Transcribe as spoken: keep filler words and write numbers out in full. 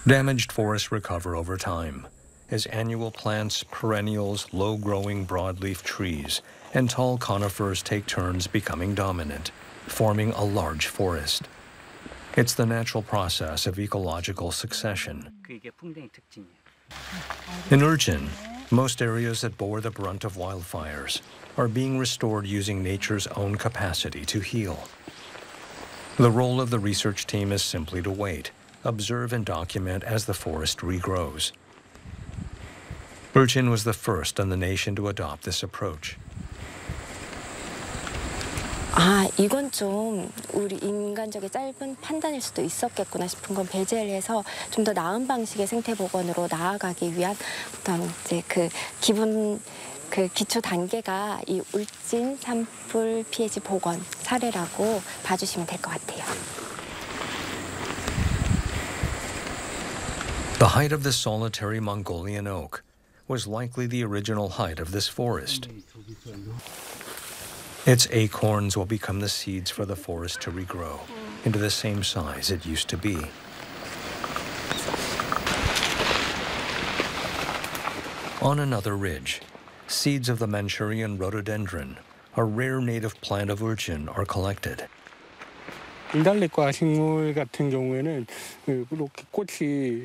Damaged forests recover over time, as annual plants, perennials, low-growing broadleaf trees, and tall conifers take turns becoming dominant, forming a large forest. It's the natural process of ecological succession. In Urchin, most areas that bore the brunt of wildfires are being restored using nature's own capacity to heal. The role of the research team is simply to wait, observe and document as the forest regrows. Urchin was the first in the nation to adopt this approach. 아, 이건 좀 우리 인간적인 짧은 판단일 수도 있었겠구나 싶은 건 배제를 해서 좀 더 나은 방식의 생태 복원으로 나아가기 위한 어떤 이제 그 기본 그 기초 단계가 이 울진 산불 피해지 복원 사례라고 봐주시면 될 것 같아요. The height of the solitary Mongolian oak was likely the original height of this forest. Its acorns will become the seeds for the forest to regrow into the same size it used to be. On another ridge, seeds of the Manchurian rhododendron, a rare native plant of Urchin, are collected. 인달래과 식물 같은 경우에는 이렇게 꽃이